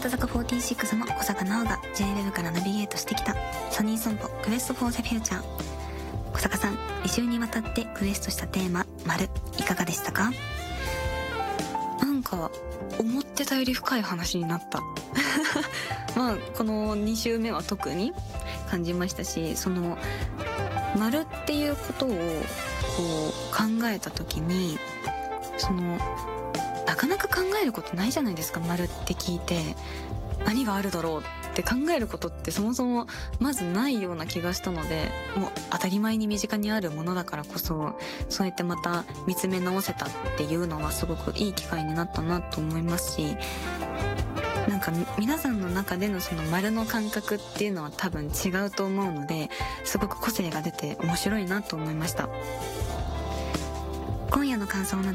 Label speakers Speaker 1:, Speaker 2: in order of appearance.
Speaker 1: 日向坂46の小坂直が J-WEB からナビゲートしてきたソニーソンポクエストフォーザフューチャー。小坂さん、2週にわたってクエストしたテーマ丸いかがでしたか？
Speaker 2: なんか思ってたより深い話になったまあこの2週目は特に感じましたし、その丸っていうことをこう考えた時に、そのなかなか考えることないじゃないですか。丸って聞いて何があるだろうって考えることってそもそもまずないような気がしたので、もう当たり前に身近にあるものだからこそ、そうやってまた見つめ直せたっていうのはすごくいい機会になったなと思いますし、なんか皆さんの中でのその丸の感覚っていうのは多分違うと思うので、すごく個性が出て面白いなと思いました。
Speaker 1: 今夜の感想など